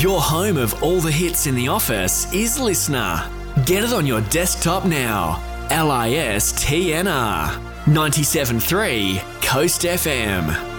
Your home of all the hits in the office is Listener. Get it on your desktop now. LISTNR. 97.3 Coast FM.